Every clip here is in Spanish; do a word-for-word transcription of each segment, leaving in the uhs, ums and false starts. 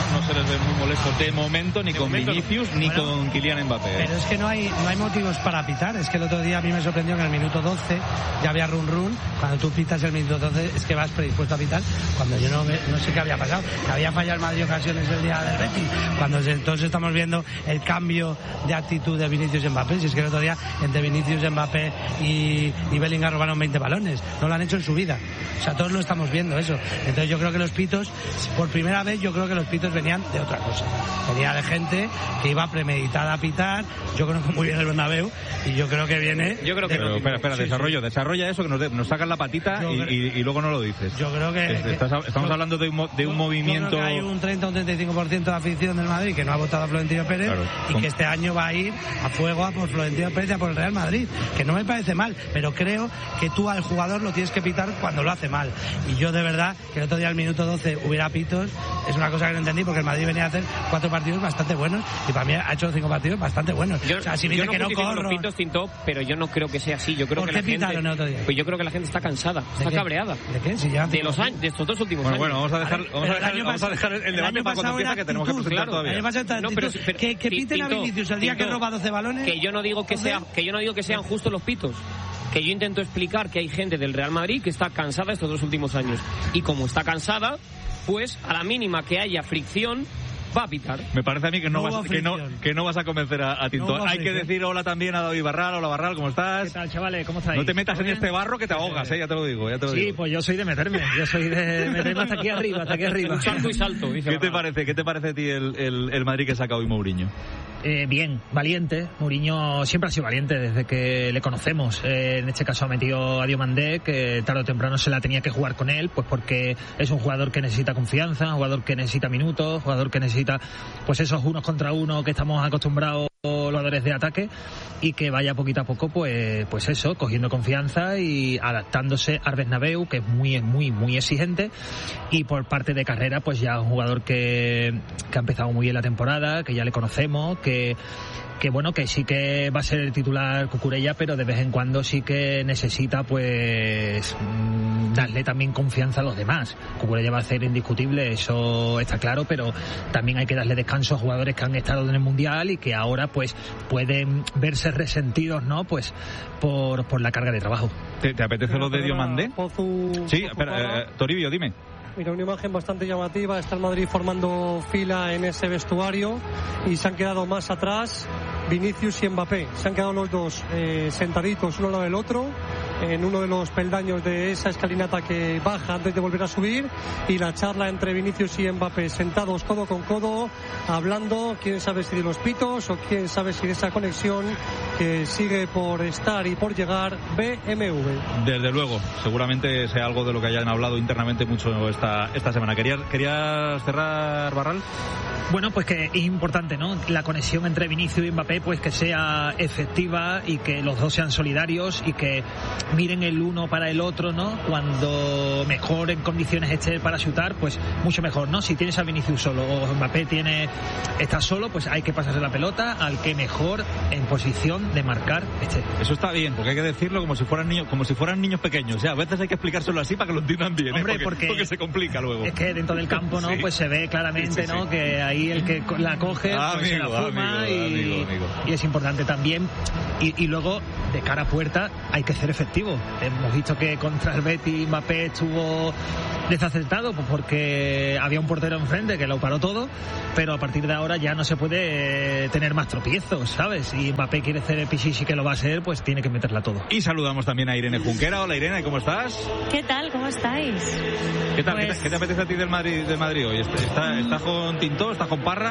no se les ve muy molestos de momento, ni de con momento, Vinicius, ni bueno, con Kylian Mbappé. Pero es que no hay, no hay motivos para pitar. Es que el otro día a mí me sorprendió que en el minuto doce ya había run run. Cuando tú pitas el minuto doce es que vas predispuesto a pitar. Cuando yo no, no sé qué había pasado. Que había fallado el Madrid ocasiones el día del Betis. Cuando todos estamos viendo el cambio de actitud de Vinicius y Mbappé. Si es que el otro día entre Vinicius, Mbappé y, y Bellingham robaron veinte balones. No lo han hecho en su vida. O sea, todos lo estamos viendo eso. Entonces yo creo que los pitos, por primera vez, yo creo que los pitos venían de otra cosa. Venía de gente que iba premeditada a pitar. Yo conozco muy bien el Bernabéu y yo creo que viene... Yo creo que... Pero, espera, espera, sí, desarrollo, sí. desarrolla eso, que nos, de, nos sacan la patita y, creo, y, y luego no lo dices. Yo creo que... Este, estás, estamos yo, hablando de un, de un yo, movimiento... Yo creo que hay un treinta o un treinta y cinco por ciento de afición del Madrid que no ha votado a Florentino Pérez, claro, y con... que este año va a ir a fuego a por Florentino Pérez y a por el Real Madrid. Que no me parece mal, pero creo que tú al jugador lo tienes que pitar cuando lo hace mal. Y yo de verdad, que el otro día al minuto doce hubiera pitos, es una cosa que no entendí, porque el Madrid venía a hacer cuatro partidos bastante buenos y para mí ha hecho cinco partidos bastante buenos. Yo, o sea, si yo dice no que no corro... los pitos, Tinto, pero yo no creo que sea así. Yo creo ¿Por que qué la gente, el otro día? Pues yo creo que la gente está cansada, está qué? cabreada. ¿De qué? Si ya de los años, de estos dos últimos bueno, años. Bueno, vamos a dejar, vale, vamos a dejar, vamos a dejar el, el debate para cuando empieza, que tenemos que presentar claro, todavía. No, pero, pero, que, que piten Tinto, a Vinicius el día Tinto, que roba doce balones. Que yo no digo que sea, que yo no digo que sean justos los pitos. Que yo intento explicar que hay gente del Real Madrid que está cansada estos dos últimos años. Y como está cansada, pues a la mínima que haya fricción, va a pitar. Me parece a mí que no, no vas, que no, que no vas a convencer a, a Tinto. No Hay que decir hola también a David Barral. Hola Barral, ¿cómo estás? ¿Qué tal, chavales? ¿Cómo estáis? No te metas en este barro que te ahogas, eh, ya te lo digo. Ya te lo sí, digo. Pues yo soy de meterme. Yo soy de meterme hasta aquí arriba, hasta aquí arriba. Salto y salto. Dice ¿Qué te parece? ¿Qué te parece a ti el, el, el Madrid que saca hoy Mourinho? Eh, bien, valiente. Mourinho siempre ha sido valiente desde que le conocemos. Eh, en este caso ha metido a Diomandé, que tarde o temprano se la tenía que jugar con él, pues porque es un jugador que necesita confianza, un jugador que necesita minutos, un jugador que necesita pues esos unos contra uno que estamos acostumbrados los jugadores de ataque, y que vaya poquito a poco pues pues eso, cogiendo confianza y adaptándose al Bernabéu, que es muy muy muy exigente. Y por parte de carrera pues ya un jugador que, que ha empezado muy bien la temporada, que ya le conocemos, que que bueno, que sí que va a ser el titular Cucurella, pero de vez en cuando sí que necesita pues darle también confianza a los demás. Cucurella va a ser indiscutible, eso está claro, pero también hay que darle descanso a jugadores que han estado en el Mundial y que ahora pues pueden verse resentidos, ¿no? Pues por, por la carga de trabajo. ¿Te, te apetece lo de Diomandé? Sí, espera, eh, Toribio, dime. Mira, una imagen bastante llamativa. Está el Madrid formando fila en ese vestuario y se han quedado más atrás Vinicius y Mbappé. Se han quedado los dos eh, sentaditos uno al lado del otro en uno de los peldaños de esa escalinata que baja antes de volver a subir, y la charla entre Vinicius y Mbappé sentados codo con codo, hablando, quién sabe si de los pitos o quién sabe si de esa conexión que sigue por estar y por llegar B M W. Desde luego, seguramente sea algo de lo que hayan hablado internamente mucho esta, esta semana. ¿Querías, ¿Querías cerrar, Barral? Bueno, pues que es importante, ¿no? La conexión entre Vinicius y Mbappé, pues que sea efectiva y que los dos sean solidarios y que miren el uno para el otro, ¿no? Cuando mejor en condiciones esté para chutar, pues mucho mejor, ¿no? Si tienes a Vinicius solo o Mbappé tiene está solo, pues hay que pasarse la pelota al que mejor en posición de marcar esté. Eso está bien, porque hay que decirlo como si fueran niños, como si fueran niños pequeños. O sea, a veces hay que explicárselo así para que lo entiendan bien, Hombre, ¿eh? porque, porque, porque se complica luego. Es que dentro del campo, ¿no? Sí. Pues se ve claramente, sí, sí, ¿no? Sí. Que ahí el que la coge, ah, pues amigo, se la fuma, amigo, y, amigo, amigo. y es importante también. Y, y luego, de cara a puerta, hay que ser efectivo. Hemos visto que contra el Betis Mbappé estuvo desacertado, pues porque había un portero enfrente que lo paró todo, pero a partir de ahora ya no se puede eh, tener más tropiezos, ¿sabes? Y Mbappé quiere ser el Pichichi, que lo va a ser, pues tiene que meterla todo. Y saludamos también a Irene Junquera. Hola Irene, ¿cómo estás? ¿Qué tal? ¿Cómo estáis? ¿Qué tal? Pues... ¿Qué, te, ¿Qué te apetece a ti del Madrid, del Madrid hoy? ¿Estás está con Tintó? ¿Estás con Parra?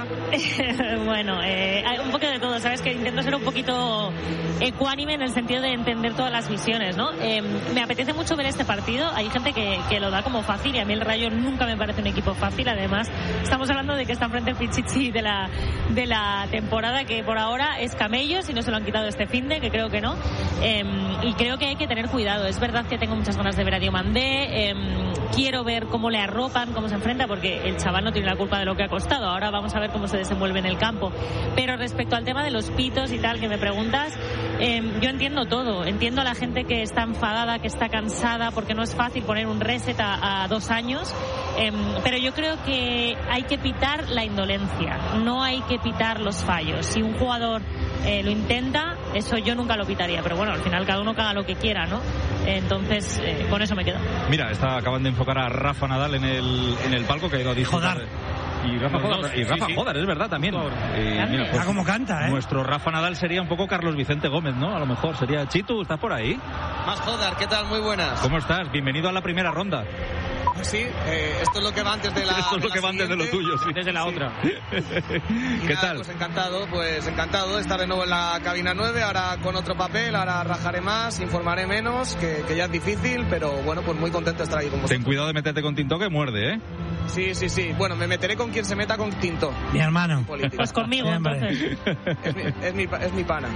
Bueno, eh, un poco de todo, ¿sabes? Que intento ser un poquito ecuánime en el sentido de entender todas las visiones, ¿no? Eh, me apetece mucho ver este partido. Hay gente que, que lo da como fácil, y a mí el Rayo nunca me parece un equipo fácil. Además, estamos hablando de que está enfrente el Pichichi de la, de la temporada, que por ahora es camello, si no se lo han quitado este finde, que creo que no. Eh, y creo que hay que tener cuidado. Es verdad que tengo muchas ganas de ver a Diomandé. Eh, quiero ver cómo le arropan, cómo se enfrenta, porque el chaval no tiene la culpa de lo que ha costado. Ahora vamos a ver cómo se desenvuelve en el campo. Pero respecto al tema de los pitos y tal que me preguntas, eh, yo entiendo todo. Entiendo a la gente que está enfadada, que está cansada, porque no es fácil poner un reset a, a dos años. Eh, pero yo creo que hay que pitar la indolencia, no hay que pitar los fallos. Si un jugador eh, lo intenta, eso yo nunca lo pitaría. Pero bueno, al final cada uno haga lo que quiera, ¿no? Entonces, eh, con eso me quedo. Mira, está, acaban de enfocar a Rafa Nadal en el, en el palco, que ha ido a disfrutar. Y Rafa Jodar, y Rafa sí, sí. Jodar, es verdad también. Y, mira, pues, como canta, ¿eh? Nuestro Rafa Nadal sería un poco Carlos Vicente Gómez, ¿no? A lo mejor sería Chitu, ¿estás por ahí? Más Jodar, ¿qué tal? Muy buenas. ¿Cómo estás? Bienvenido a la primera ronda. Sí, eh, esto es lo que va antes de la Esto es lo que va antes de lo tuyo, sí. Desde la sí. otra. ¿Qué nada, tal? Pues encantado, pues encantado de estar de nuevo en la cabina nueve, ahora con otro papel, ahora rajaré más, informaré menos, que, que ya es difícil, pero bueno, pues muy contento de estar ahí con vosotros. Ten cuidado de meterte con Tinto, que muerde, ¿eh? Sí, sí, sí. Bueno, me meteré con quien se meta con Tinto. Mi hermano. Pues conmigo, entonces. Es mi, es mi, es mi pana.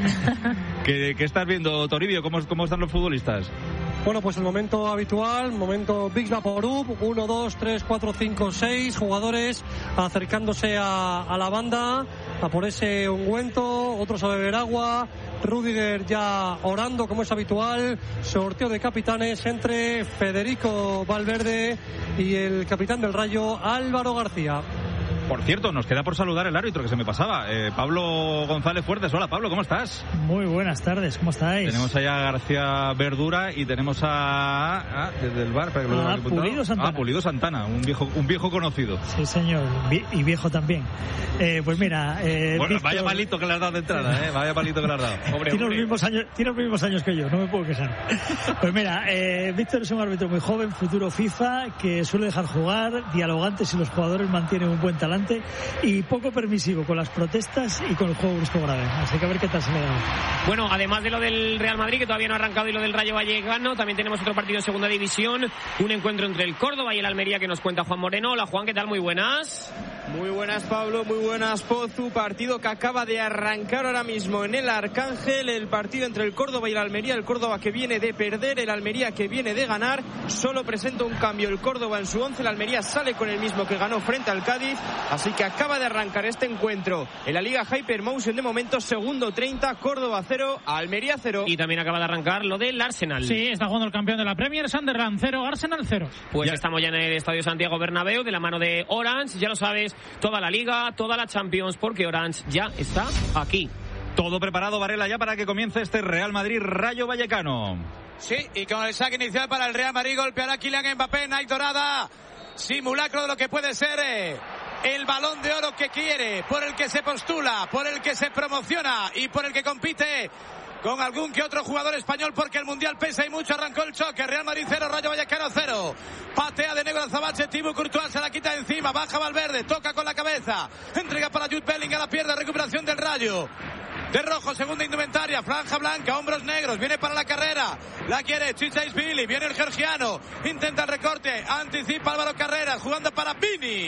¿Qué, ¿Qué estás viendo, Toribio? ¿Cómo, ¿Cómo están los futbolistas? Bueno, pues el momento habitual, momento Big Vaporub, uno, dos, tres, cuatro, cinco, seis jugadores acercándose a, a la banda, a por ese ungüento, otros a beber agua, Rüdiger ya orando como es habitual, sorteo de capitanes entre Federico Valverde y el capitán del Rayo, Álvaro García. Por cierto, nos queda por saludar el árbitro, que se me pasaba. Eh, Pablo González Fuertes. Hola, Pablo, ¿cómo estás? Muy buenas tardes, ¿cómo estáis? Tenemos allá a García Verdura y tenemos a... Ah, desde el bar. Para que ah, lo Pulido Santana. Ah, Pulido Santana, un viejo, un viejo conocido. Sí, señor, y viejo también. Eh, pues mira... Eh, bueno, Víctor... vaya malito que le has dado de entrada, ¿eh? Vaya malito que le has dado. Hombre, tiene, hombre. Los mismos años, tiene los mismos años que yo, no me puedo quejar. Pues mira, eh, Víctor es un árbitro muy joven, futuro FIFA, que suele dejar jugar, dialogante si los jugadores mantienen un buen talante y poco permisivo con las protestas y con el juego brusco grave. Así que a ver qué tal se le da. Bueno, además de lo del Real Madrid, que todavía no ha arrancado, y lo del Rayo Vallecano, también tenemos otro partido de segunda división, un encuentro entre el Córdoba y el Almería que nos cuenta Juan Moreno. Hola Juan, ¿qué tal? Muy buenas. Muy buenas, Pablo, muy buenas, Pozu. Partido que acaba de arrancar ahora mismo en el Arcángel, el partido entre el Córdoba y el Almería. El Córdoba que viene de perder, el Almería que viene de ganar. Solo presenta un cambio el Córdoba en su once, el Almería sale con el mismo que ganó frente al Cádiz, así que acaba de arrancar este encuentro en la Liga Hypermotion. De momento, segundo treinta, Córdoba cero, Almería cero. Y también acaba de arrancar lo del Arsenal. Sí, está jugando el campeón de la Premier, Sunderland cero, Arsenal cero. Pues ya estamos ya en el Estadio Santiago Bernabéu, de la mano de Orange, ya lo sabes, toda la Liga, toda la Champions, porque Orange ya está aquí. Todo preparado, Varela, ya para que comience este Real Madrid-Rayo Vallecano. Sí, y con el saque inicial para el Real Madrid, golpeará Kylian Mbappé, Nike dorada, simulacro de lo que puede ser eh, el balón de oro que quiere, por el que se postula, por el que se promociona y por el que compite con algún que otro jugador español, porque el Mundial pesa y mucho. Arrancó el choque, Real Madrid cero, Rayo Vallecano cero. Patea de negro al Zabache, Thibaut Courtois se la quita de encima, baja Valverde, toca con la cabeza, entrega para Jude Bellingham, la pierde, recuperación del Rayo. De rojo, segunda indumentaria, franja blanca, hombros negros, viene para la carrera, la quiere Chichaisvili, viene el georgiano, intenta el recorte, anticipa Álvaro Carreras, jugando para Vini.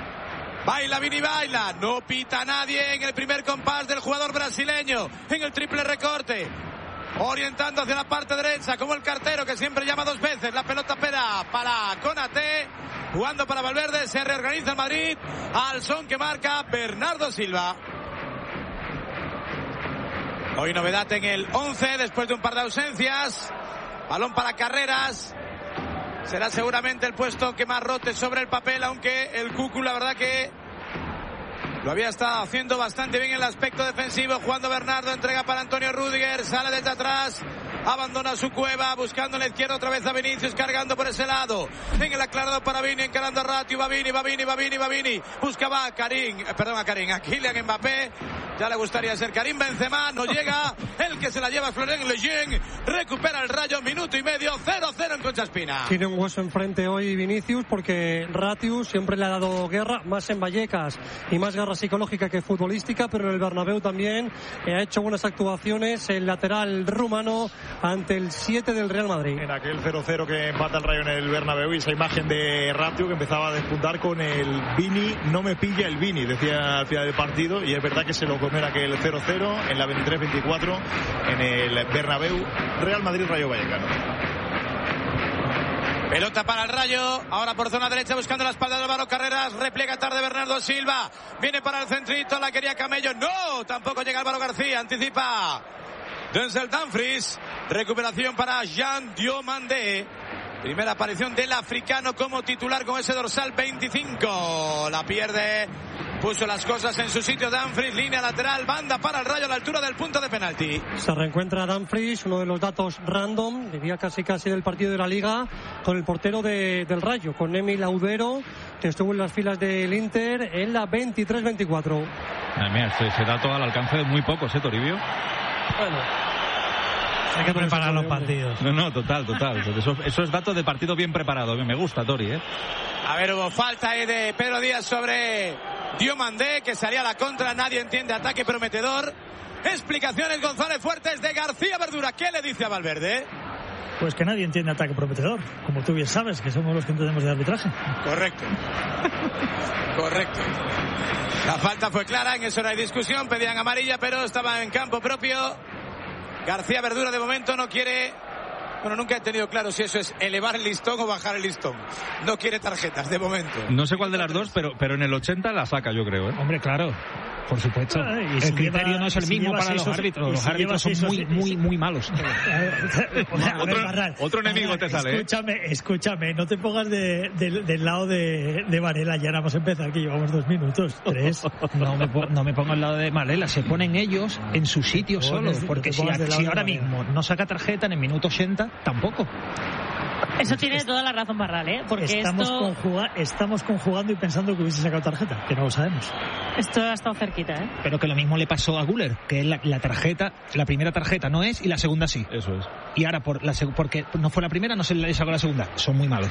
Baila, Vini, baila, no pita nadie en el primer compás del jugador brasileño, en el triple recorte, orientando hacia la parte derecha, como el cartero que siempre llama dos veces, la pelota pera para Konaté, jugando para Valverde, se reorganiza el Madrid, al son que marca Bernardo Silva. Hoy novedad en el once, después de un par de ausencias. Balón para Carreras. Será seguramente el puesto que más rote sobre el papel, aunque el Cucu, la verdad que lo había estado haciendo bastante bien en el aspecto defensivo. Jugando Bernardo, entrega para Antonio Rüdiger, sale desde atrás, abandona su cueva, buscando en la izquierda otra vez a Vinicius, cargando por ese lado. En el aclarado para Vini, encarando a Ratio, va Vini, va Vini, va Vini, va Vini. Buscaba a Karim, perdón, a Karim, a Kylian Mbappé. Ya le gustaría ser Karim Benzema, no llega. El que se la lleva Florent Lejeune, recupera el Rayo, minuto y medio, cero cero en Concha Espina. Tiene un hueso enfrente hoy Vinicius, porque Ratius siempre le ha dado guerra, más en Vallecas y más guerra psicológica que futbolística, pero en el Bernabéu también eh, ha hecho buenas actuaciones el lateral rumano ante el siete del Real Madrid. En aquel cero cero que empata el Rayo en el Bernabéu, y esa imagen de Ratio que empezaba a despuntar con el Vini, no me pilla el Vini, decía al final del partido, y es verdad que se lo comer aquel cero cero en la veintitrés veinticuatro en el Bernabéu. Real Madrid Rayo Vallecano. Pelota para el Rayo, ahora por zona derecha buscando la espalda de Álvaro Carreras, repliega tarde Bernardo Silva, viene para el centrito, la quería Camello, no, tampoco llega Álvaro García, anticipa Denzel Dumfries, recuperación para Jean Diomandé, primera aparición del africano como titular con ese dorsal veinticinco, la pierde, puso las cosas en su sitio Dumfries, línea lateral, banda para el Rayo a la altura del punto de penalti. Se reencuentra Dumfries, uno de los datos random, diría casi casi del partido de la Liga, con el portero de, del Rayo, con Emil Audero, que estuvo en las filas del Inter en la veintitrés veinticuatro. Ah, mira, ese, ese dato al alcance de muy pocos, ¿eh, Toribio? Bueno, hay que preparar los partidos. No, no, total, total. Eso, eso es dato de partido bien preparado. Me gusta, Tori, ¿eh? A ver, hubo falta ahí de Pedro Díaz sobre Diomandé, que salía a la contra. Nadie entiende, ataque prometedor. Explicaciones González Fuertes de García Verdura. ¿Qué le dice a Valverde? Pues que nadie entiende ataque prometedor. Como tú bien sabes, que somos los que entendemos de arbitraje. Correcto. Correcto. La falta fue clara, en eso no hay discusión. Pedían amarilla, pero estaba en campo propio. García Verdura de momento no quiere... Bueno, nunca he tenido claro si eso es elevar el listón o bajar el listón. No quiere tarjetas, de momento. No sé cuál de las dos, pero, pero en el ochenta la saca, yo creo, ¿eh? Hombre, claro. Por supuesto. Ah, el si criterio lleva, no es el si mismo para los esos, árbitros. Los si árbitros son esos, muy, muy, muy malos. O sea, otro, Barral, otro enemigo Barral, te sale. Escúchame, ¿eh? escúchame. No te pongas de, de, del lado de, de Varela. Ya nada más empezar, que llevamos dos minutos, tres. No me, no me pongo al lado de Varela. Se ponen ellos en su sitio solo. Porque si, si ahora mismo no saca tarjeta en el minuto ochenta, tampoco. Eso tiene toda la razón Barral, ¿eh? Porque estamos, esto... conjuga, estamos conjugando y pensando que hubiese sacado tarjeta, que no lo sabemos. Esto ha estado cerquita, ¿eh? Pero que lo mismo le pasó a Güler, que la, la tarjeta, la primera tarjeta no es y la segunda sí. Eso es. Y ahora, por la, porque no fue la primera, no se le sacó la segunda. Son muy malos.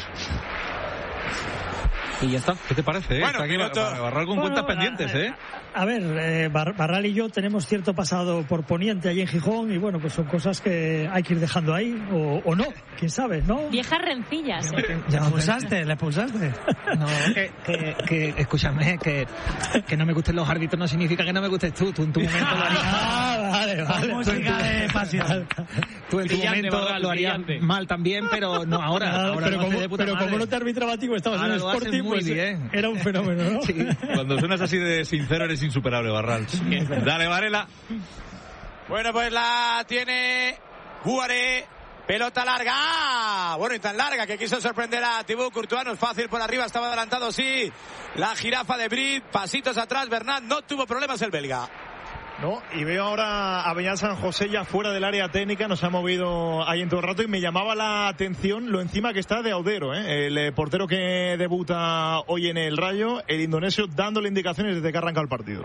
Y ya está. ¿Qué te parece? Eh? Bueno, está aquí minuto... Barral con bueno, cuentas pendientes, ¿eh? A ver, eh, Barral y yo tenemos cierto pasado por Poniente allí en Gijón y bueno, pues son cosas que hay que ir dejando ahí o, o no, quién sabe, ¿no? Viejas rencillas. ¿eh? ¿Le pulsaste? ¿Le pulsaste? No, que, que, que escúchame, que, que no me gusten los árbitros no significa que no me gustes tú. Tú en tu momento lo harías. Ah, vale, vale. Música de pasión. Tú en tu Brillante, momento Barral, lo harías brillante. mal también, pero no ahora. Ah, ahora pero lo hace como, de puta pero madre. como no te arbitraba a ti, pues estabas Ahora en el lo haces Sporting, muy pues bien. era un fenómeno, ¿no? Sí. Cuando suenas así de sincero eres insuperable, Barral. Dale, Varela. Bueno, pues la tiene Guaré. Pelota larga. ¡Ah! Bueno, y tan larga que quiso sorprender a Thibaut Courtois. No es fácil por arriba, estaba adelantado, sí. La jirafa de Brit. Pasitos atrás, Bernat. No tuvo problemas el belga. No, y veo ahora a Beñat San José ya fuera del área técnica, nos ha movido ahí en todo el rato y me llamaba la atención lo encima que está de Audero, ¿eh? el eh, portero que debuta hoy en el Rayo, el indonesio dándole indicaciones desde que arranca el partido.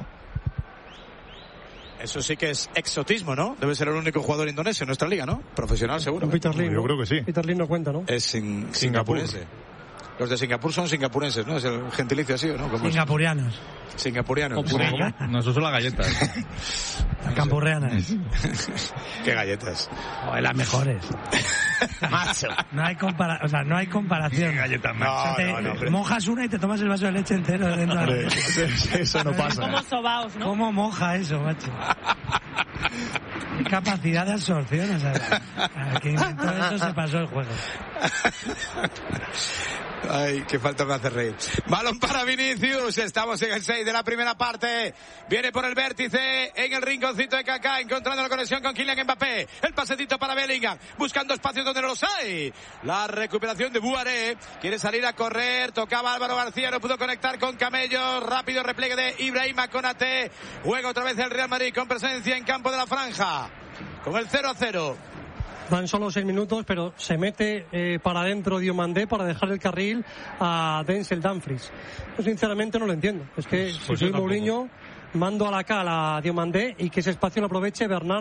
Eso sí que es exotismo, ¿no? Debe ser el único jugador indonesio en nuestra liga, ¿no? Profesional, seguro. Peter Lim, Yo ¿no? creo que sí. Peter Lim no cuenta, ¿no? Es sin, singapurense. Los de Singapur son singapurenses, ¿no? Es el gentilicio así, ¿o no? ¿Cómo Singapurianos. es? Singapurianos. ¿Cómo? No, eso son las galletas. Campurrianas. ¿Qué galletas? Oh, las mejores. Macho. No hay, compara o sea, no hay comparación. Galletas No, O sea, te no, no, hombre. mojas una y te tomas el vaso de leche entero de dentro. Hombre, eso no pasa. Como sobaos, ¿no? ¿Cómo moja eso, macho? Qué capacidad de absorción, o sea, al que inventó eso se pasó el juego. Ay, qué falta me hace reír. Balón para Vinicius. Estamos en el seis de la primera parte. Viene por el vértice en el rinconcito de Kaká, encontrando la conexión con Kylian Mbappé. El pasecito para Bellingham, buscando espacios donde no los hay. La recuperación de Buaré. Quiere salir a correr. Tocaba Álvaro García, no pudo conectar con Camello. Rápido repliegue de Ibrahima Konaté. Juega otra vez el Real Madrid con presencia en campo de la franja. Con el cero a cero. Van solo seis minutos, pero se mete eh, para adentro Diomandé para dejar el carril a Denzel Dumfries. Yo sinceramente no lo entiendo. Es que Pues, si pues soy yo tampoco. Mourinho, mando a la cal a Diomandé y que ese espacio lo aproveche Bernardo.